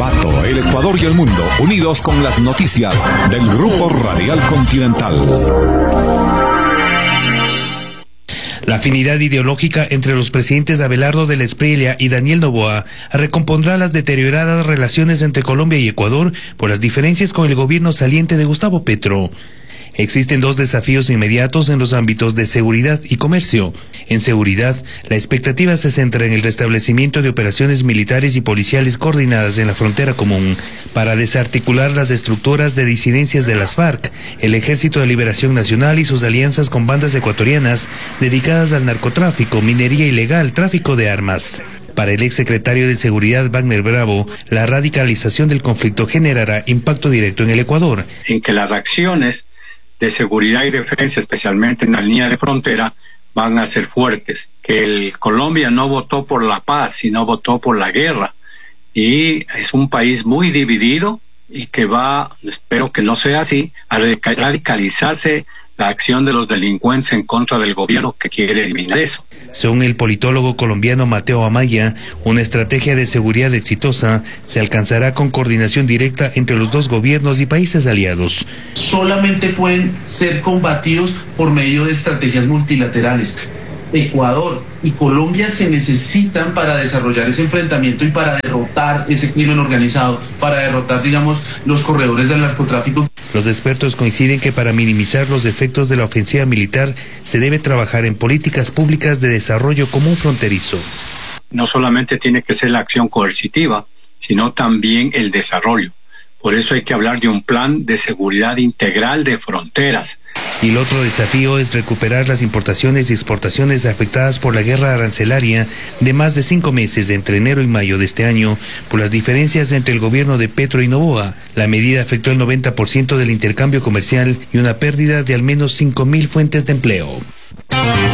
Ambato, el Ecuador y el mundo, unidos con las noticias del Grupo Radial Continental. La afinidad ideológica entre los presidentes Abelardo de la Espriella y Daniel Noboa recompondrá las deterioradas relaciones entre Colombia y Ecuador por las diferencias con el gobierno saliente de Gustavo Petro. Existen dos desafíos inmediatos en los ámbitos de seguridad y comercio. En seguridad, la expectativa se centra en el restablecimiento de operaciones militares y policiales coordinadas en la frontera común para desarticular las estructuras de disidencias de las FARC, el Ejército de Liberación Nacional y sus alianzas con bandas ecuatorianas dedicadas al narcotráfico, minería ilegal, tráfico de armas. Para el exsecretario de Seguridad Wagner Bravo, la radicalización del conflicto generará impacto directo en el Ecuador. En que las acciones de seguridad y defensa, especialmente en la línea de frontera, van a ser fuertes. Que Colombia no votó por la paz, sino votó por la guerra. Y es un país muy dividido y que va, espero que no sea así, a radicalizarse la acción de los delincuentes en contra del gobierno que quiere eliminar eso. Según el politólogo colombiano Mateo Amaya, una estrategia de seguridad exitosa se alcanzará con coordinación directa entre los dos gobiernos y países aliados. Solamente pueden ser combatidos por medio de estrategias multilaterales. Ecuador y Colombia se necesitan para desarrollar ese enfrentamiento y para derrotar ese crimen organizado, para derrotar, digamos, los corredores del narcotráfico. Los expertos coinciden que para minimizar los efectos de la ofensiva militar se debe trabajar en políticas públicas de desarrollo común fronterizo. No solamente tiene que ser la acción coercitiva, sino también el desarrollo. Por eso hay que hablar de un plan de seguridad integral de fronteras. Y el otro desafío es recuperar las importaciones y exportaciones afectadas por la guerra arancelaria de más de 5 meses entre enero y mayo de este año por las diferencias entre el gobierno de Petro y Noboa. La medida afectó el 90% del intercambio comercial y una pérdida de al menos 5.000 fuentes de empleo.